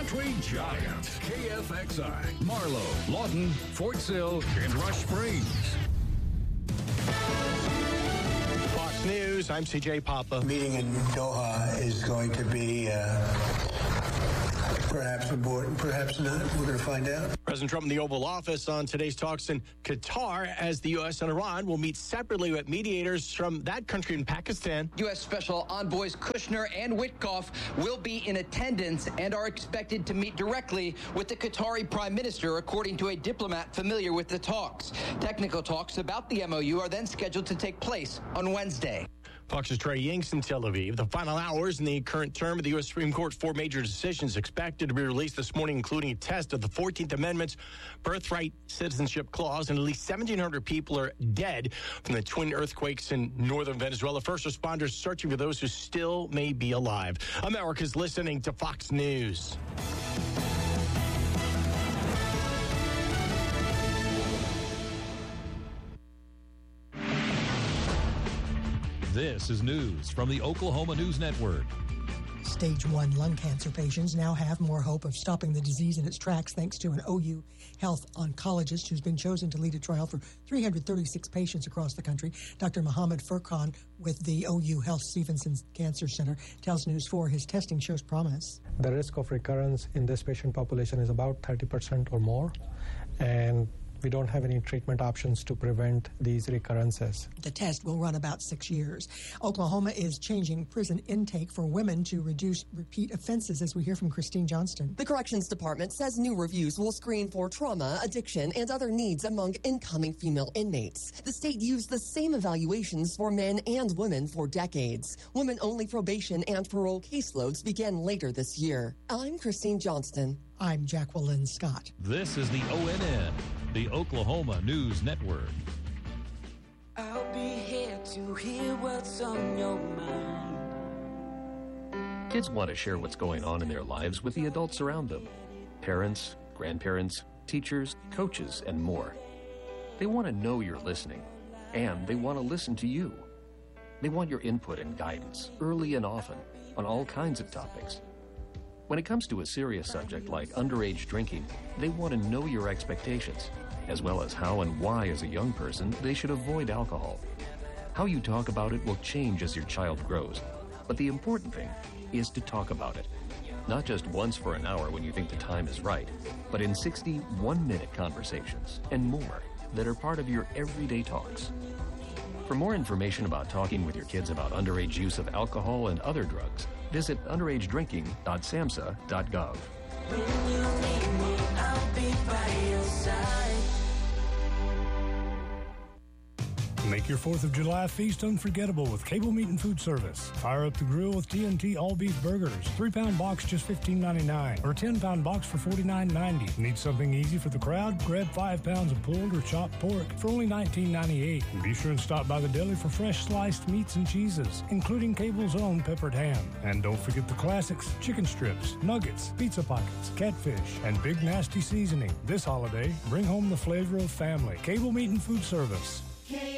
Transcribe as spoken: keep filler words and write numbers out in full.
Three giants. K F X I, Marlow, Lawton, Fort Sill, and Rush Springs. Fox News, I'm C J Papa. Meeting in Doha is going to be uh, perhaps important, perhaps not. We're going to find out. President Trump in the Oval Office on today's talks in Qatar as the U S and Iran will meet separately with mediators from that country in Pakistan. U S Special Envoys Kushner and Witkoff will be in attendance and are expected to meet directly with the Qatari Prime Minister, according to a diplomat familiar with the talks. Technical talks about the M O U are then scheduled to take place on Wednesday. Fox's Trey Yingst in Tel Aviv. The final hours in the current term of the U S Supreme Court, four major decisions expected to be released this morning, including a test of the fourteenth Amendment's birthright citizenship clause, and at least seventeen hundred people are dead from the twin earthquakes in northern Venezuela. First responders searching for those who still may be alive. America's listening to Fox News. This is news from the Oklahoma News Network. Stage one lung cancer patients now have more hope of stopping the disease in its tracks thanks to an O U health oncologist who's been chosen to lead a trial for three hundred thirty-six patients across the country. Doctor Mohammed Furqan with the O U Health Stevenson Cancer Center tells News four his testing shows promise. The risk of recurrence in this patient population is about thirty percent or more, and we don't have any treatment options to prevent these recurrences. The test will run about six years. Oklahoma is changing prison intake for women to reduce repeat offenses, as we hear from Christine Johnston. The Corrections Department says new reviews will screen for trauma, addiction, and other needs among incoming female inmates. The state used the same evaluations for men and women for decades. Women-only probation and parole caseloads began later this year. I'm Christine Johnston. I'm Jacqueline Scott. This is the O N N, the Oklahoma News Network. I'll be here to hear what's on your mind. Kids want to share what's going on in their lives with the adults around them. Parents, grandparents, teachers, coaches, and more. They want to know you're listening, and they want to listen to you. They want your input and guidance, early and often, on all kinds of topics. When it comes to a serious subject like underage drinking, they want to know your expectations, as well as how and why as a young person they should avoid alcohol. How you talk about it will change as your child grows, but the important thing is to talk about it. Not just once for an hour when you think the time is right, but in sixty one-minute conversations and more that are part of your everyday talks. For more information about talking with your kids about underage use of alcohol and other drugs, visit underage drinking dot samhsa dot gov. When you need me, I'll be by your side. Make your fourth of July feast unforgettable with Cable Meat and Food Service. Fire up the grill with T N T all-beef burgers. three-pound box just fifteen ninety-nine or ten-pound box for forty-nine ninety. Need something easy for the crowd? Grab five pounds of pulled or chopped pork for only nineteen ninety-eight. And be sure and stop by the deli for fresh sliced meats and cheeses, including Cable's own peppered ham. And don't forget the classics, chicken strips, nuggets, pizza pockets, catfish, and Big Nasty seasoning. This holiday, bring home the flavor of family. Cable Meat and Food Service.